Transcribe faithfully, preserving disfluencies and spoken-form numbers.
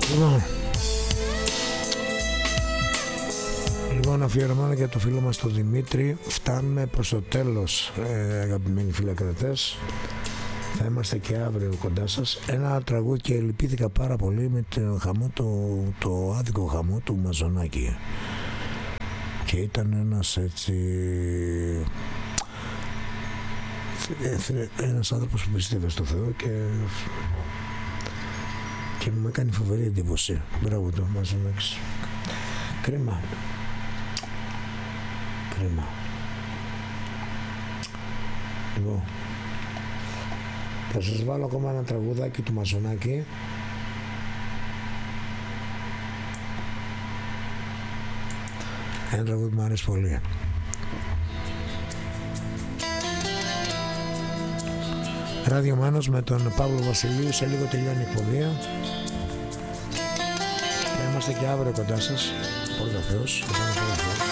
Λοιπόν, λοιπόν αφιερωμένο για το φίλο μας τον Δημήτρη. Φτάνουμε προς το τέλος, ε, αγαπημένοι φιλακρατές. Θα είμαστε και αύριο κοντά σας. Ένα τραγούδι και λυπήθηκα πάρα πολύ με το χαμό, το, το άδικο χαμό του Μαζονάκη. Και ήταν ένας έτσι... ένας άνθρωπος που πιστεύει στο Θεό και... και μου έκανε φοβερή εντύπωση. Μπράβο το Μαζονάκης. Κρίμα. Κρίμα. Λοιπόν, θα σας βάλω ακόμα ένα τραγουδάκι του Μαζονάκη. Ένα τραγούδι που μου αρέσει πολύ. Ράδιο Μάνος με τον Παύλο Βασιλείου. Σε λίγο τελειώνει η εκπομπή. Θα είμαστε και αύριο κοντά σας. Πρώτα Θεός.